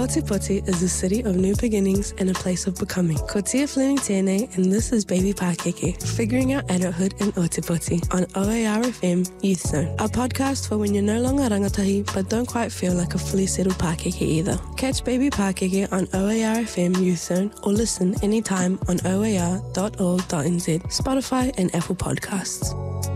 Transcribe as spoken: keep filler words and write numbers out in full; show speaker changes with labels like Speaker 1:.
Speaker 1: Ōtepoti is a city of new beginnings and a place of becoming. Ko tia Fleming tēnei, and this is Baby Pakeke, figuring out adulthood in Ōtepoti on O A R F M Youth Zone, a podcast for when you're no longer rangatahi but don't quite feel like a fully settled Pakeke either. Catch Baby Pakeke on O A R F M Youth Zone or listen anytime on o a r dot org dot n z, Spotify and Apple Podcasts.